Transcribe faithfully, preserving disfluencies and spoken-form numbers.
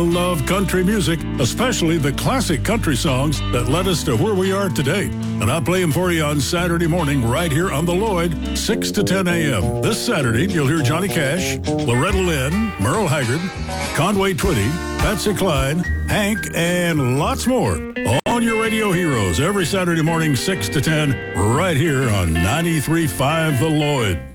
love country music, especially the classic country songs that led us to where we are today. And I play them for you on Saturday morning right here on The Lloyd, six to ten a.m. This Saturday, you'll hear Johnny Cash, Loretta Lynn, Merle Haggard, Conway Twitty, Patsy Cline, Hank, and lots more on your radio heroes every Saturday morning, six to ten, right here on ninety-three point five The Lloyd.